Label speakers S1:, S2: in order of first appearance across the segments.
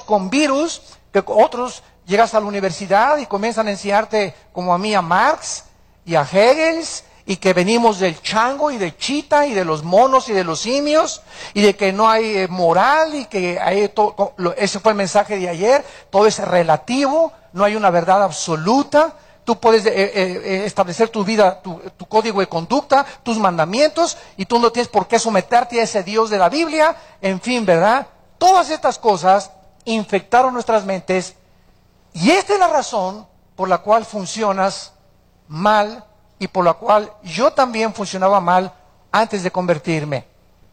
S1: con virus, que otros llegas a la universidad y comienzan a enseñarte, como a mí, a Marx y a Hegel, y que venimos del chango y de Chita y de los monos y de los simios, y de que no hay moral, y que hay ese fue el mensaje de ayer, todo es relativo, no hay una verdad absoluta. Tú puedes establecer tu vida, tu código de conducta, tus mandamientos, y tú no tienes por qué someterte a ese Dios de la Biblia. En fin, ¿verdad? Todas estas cosas infectaron nuestras mentes, y esta es la razón por la cual funcionas mal, y por la cual yo también funcionaba mal antes de convertirme.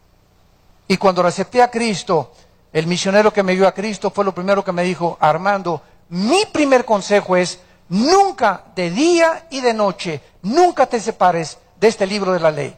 S1: Y cuando acepté a Cristo, el misionero que me dio a Cristo fue lo primero que me dijo: Armando, mi primer consejo es: nunca, de día y de noche, nunca te separes de este libro de la ley.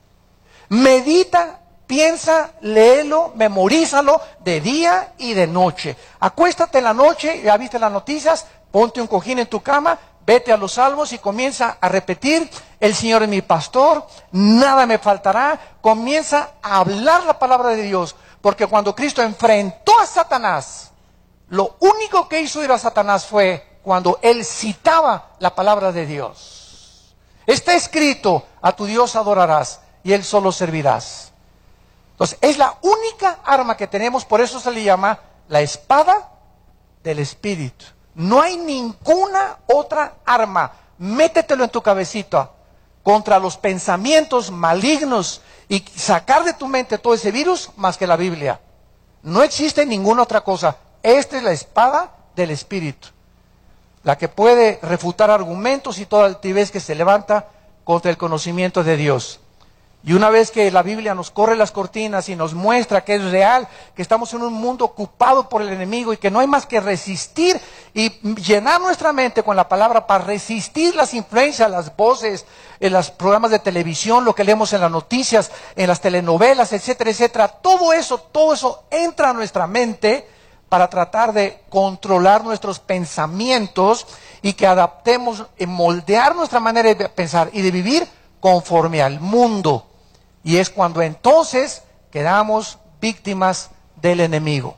S1: Medita, piensa, léelo, memorízalo de día y de noche. Acuéstate en la noche, ya viste las noticias, ponte un cojín en tu cama, vete a los salmos y comienza a repetir: el Señor es mi pastor, nada me faltará. Comienza a hablar la palabra de Dios, porque cuando Cristo enfrentó a Satanás, lo único que hizo ir a Satanás fue cuando él citaba la palabra de Dios. Está escrito: a tu Dios adorarás y él solo servirás. Entonces, es la única arma que tenemos, por eso se le llama la espada del Espíritu. No hay ninguna otra arma. Métetelo en tu cabecita contra los pensamientos malignos y sacar de tu mente todo ese virus más que la Biblia. No existe ninguna otra cosa. Esta es la espada del Espíritu, la que puede refutar argumentos y toda altivez que se levanta contra el conocimiento de Dios. Y una vez que la Biblia nos corre las cortinas y nos muestra que es real, que estamos en un mundo ocupado por el enemigo y que no hay más que resistir y llenar nuestra mente con la palabra para resistir las influencias, las voces, en los programas de televisión, lo que leemos en las noticias, en las telenovelas, etcétera, etcétera. Todo eso entra a nuestra mente para tratar de controlar nuestros pensamientos y que adaptemos, moldear nuestra manera de pensar y de vivir conforme al mundo. Y es cuando entonces quedamos víctimas del enemigo.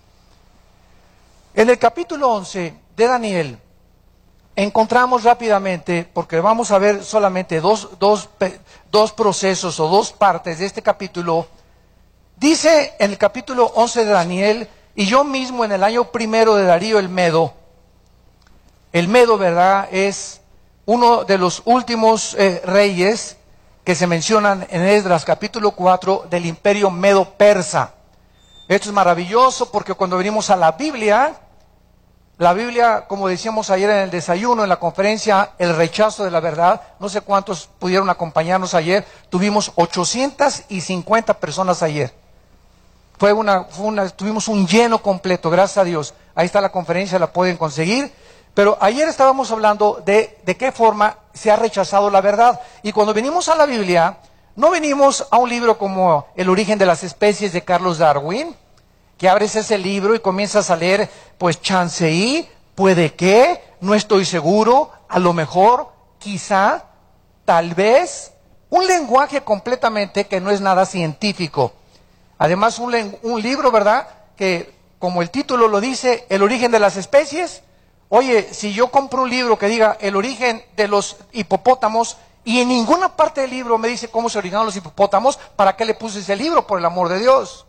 S1: En el capítulo 11 de Daniel encontramos rápidamente, porque vamos a ver solamente dos procesos o dos partes de este capítulo. Dice en el capítulo 11 de Daniel: y yo mismo en el año primero de Darío el Medo, ¿verdad?, es uno de los últimos reyes que se mencionan en Esdras capítulo 4 del imperio Medo-Persa. Esto es maravilloso porque cuando venimos a la Biblia, como decíamos ayer en el desayuno, en la conferencia El rechazo de la verdad, no sé cuántos pudieron acompañarnos ayer, tuvimos 850 personas ayer. Tuvimos un lleno completo, gracias a Dios. Ahí está la conferencia, la pueden conseguir. Pero ayer estábamos hablando de qué forma se ha rechazado la verdad. Y cuando venimos a la Biblia, no venimos a un libro como El origen de las especies de Carlos Darwin, que abres ese libro y comienzas a leer, pues chance y, puede que, no estoy seguro, a lo mejor, quizá, tal vez, un lenguaje completamente que no es nada científico. Además, un libro, ¿verdad?, que como el título lo dice, El origen de las especies. Oye, si yo compro un libro que diga el origen de los hipopótamos y en ninguna parte del libro me dice cómo se originaron los hipopótamos, ¿para qué le puse ese libro, por el amor de Dios?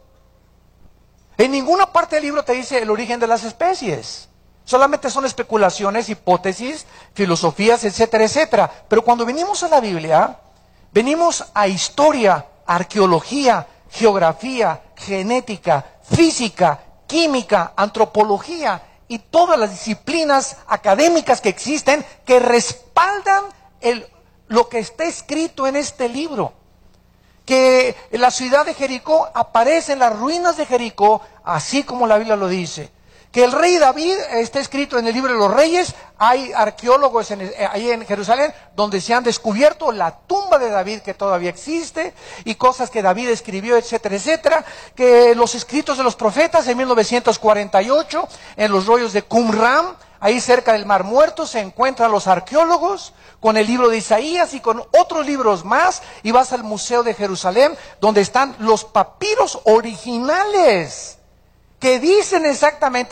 S1: En ninguna parte del libro te dice el origen de las especies. Solamente son especulaciones, hipótesis, filosofías, etcétera, etcétera. Pero cuando venimos a la Biblia, venimos a historia, arqueología, geografía, genética, física, química, antropología y todas las disciplinas académicas que existen que respaldan lo que está escrito en este libro. Que la ciudad de Jericó aparece en las ruinas de Jericó, así como la Biblia lo dice. Que el rey David está escrito en el libro de los Reyes. Hay arqueólogos ahí en Jerusalén donde se han descubierto la tumba de David que todavía existe y cosas que David escribió, etcétera, etcétera. Que los escritos de los profetas en 1948 en los rollos de Qumran, ahí cerca del Mar Muerto, se encuentran los arqueólogos con el libro de Isaías y con otros libros más, y vas al Museo de Jerusalén donde están los papiros originales que dicen exactamente